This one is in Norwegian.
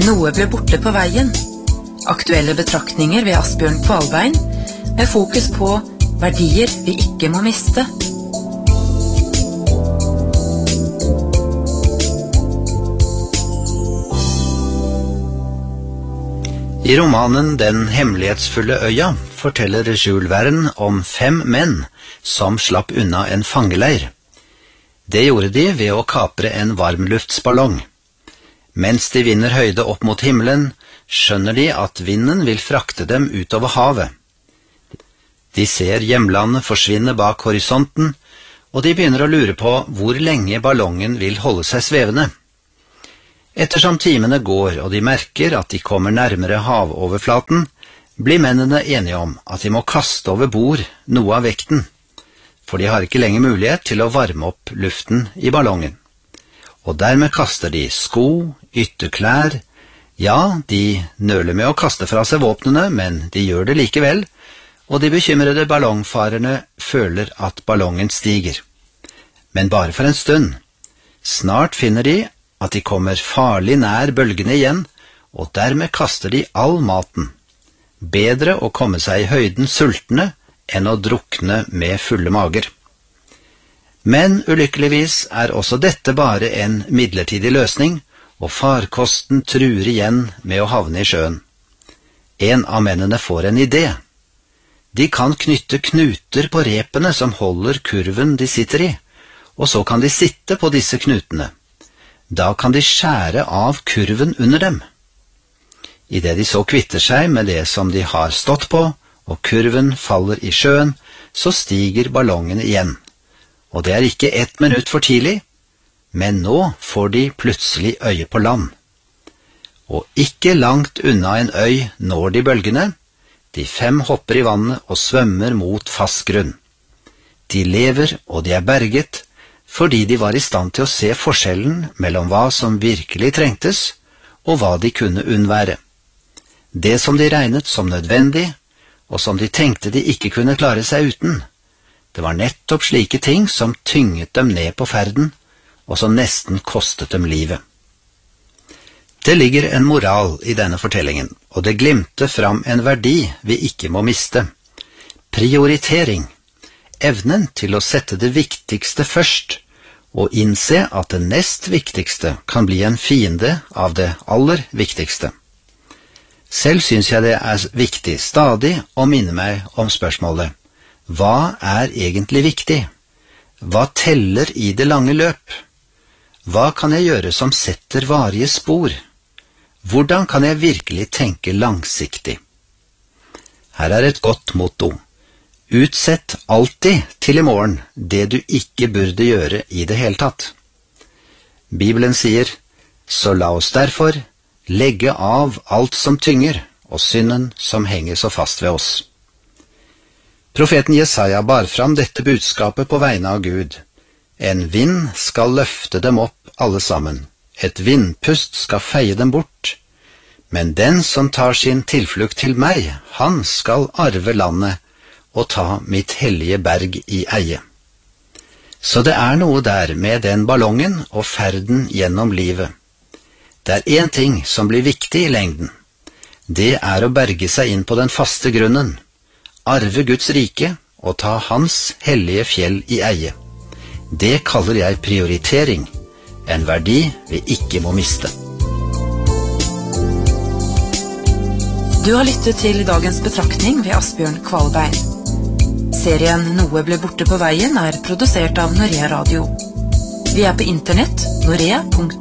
Noe ble borte på veien. Aktuelle betraktninger ved Asbjørn Kvalbein, med fokus på verdier vi ikke må miste. I romanen Den hemmelighetsfulle øya forteller Jules Verne om 5 menn som slapp unna en fangeleir. Det gjorde de ved å kapre en varmluftsballong. Mens de vinner høyde opp mot himmelen, skjønner de at vinden vil frakte dem utover havet. De ser hjemlandet forsvinne bak horisonten, og de begynner å lure på hvor lenge ballongen vil holde seg svevende. Ettersom timene går og de merker at de kommer nærmere havoverflaten, blir mennene enige om at de må kaste over bord noe av vekten, for de har ikke lenger mulighet til å varme opp luften i ballongen. Og dermed kaster de sko, ytterklær. Ja, de nøler med å kaste fra seg våpnene, men de gjør det likevel, og de bekymrede ballongfarerne føler at ballongen stiger. Men bare for en stund. Snart finner de at de kommer farlig nær bølgene igjen, og dermed kaster de all maten. Bedre å komme seg i høyden sultne enn å drukne med fulle mager. Men ulykkeligvis er også dette bare en midlertidig løsning, og farkosten truer igjen med å havne i sjøen. En av mennene får en idé. De kan knytte knuter på repene som holder kurven de sitter i, og så kan de sitte på disse knutene. Da kan de skjære av kurven under dem. I det de så kvitter seg med det som de har stått på, og kurven faller i sjøen, så stiger ballongen igjen. Og det er ikke 1 minutt for tidlig, men nå får de plutselig øye på land. Og ikke langt unna en øy når de bølgene. De 5 hopper i vannet og svømmer mot fast grunn. De lever og de er berget, fordi de var i stand til å se forskjellen mellom hva som virkelig trengtes, og hva de kunne unnvære. Det som de regnet som nødvendig, og som de tenkte de ikke kunne klare seg uten. Det var nettopp slike ting som tynget dem ned på ferden, og som nesten kostet dem livet. Det ligger en moral i denne fortellingen, og det glimter fram en verdi vi ikke må miste. Prioritering. Evnen til å sette det viktigste først, og innse at det nest viktigste kan bli en fiende av det aller viktigste. Selv synes jeg det er viktig stadig å minne meg om spørsmålet: hva er egentlig viktig? Hva teller i det lange løp? Hva kan jeg gjøre som setter varige spor? Hvordan kan jeg virkelig tenke langsiktig? Her er et godt motto. Utsett alltid til i morgen det du ikke burde gjøre i det hele tatt. Bibelen sier, så la oss derfor legge av alt som tynger, og synden som henger så fast ved oss. Profeten Jesaja bar fram dette budskapet på vegne av Gud. En vind skal løfte dem opp alle sammen. Et vindpust skal feie dem bort. Men den som tar sin tilflukt til meg, han skal arve landet og ta mitt hellige berg i eie. Så det er noe der med den ballongen og ferden gjennom livet. Det er en ting som blir viktig i lengden. Det er å berge seg inn på den faste grunnen, arve Guds rike og ta hans hellige fjell i eie. Det kaller jeg prioritering, en verdi vi ikke må miste. Du har lyttet til dagens betraktning ved Asbjørn Kvalbein. Serien Noe ble borte på veien er produsert av Norea Radio. Vi er på internett, norea.no.